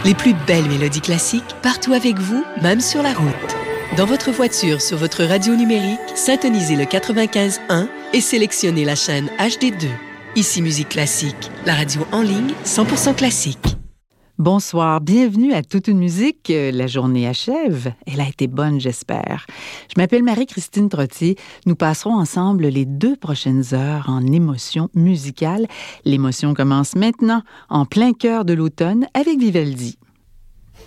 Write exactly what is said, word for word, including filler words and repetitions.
Les plus belles mélodies classiques, partout avec vous, même sur la route. Dans votre voiture, sur votre radio numérique, syntonisez le quatre-vingt-quinze un et sélectionnez la chaîne H D deux. Ici Musique Classique, la radio en ligne cent pour cent classique. Bonsoir, bienvenue à Toute une musique. La journée achève. Elle a été bonne, j'espère. Je m'appelle Marie-Christine Trottier. Nous passerons ensemble les deux prochaines heures en émotion musicale. L'émotion commence maintenant, en plein cœur de l'automne, avec Vivaldi.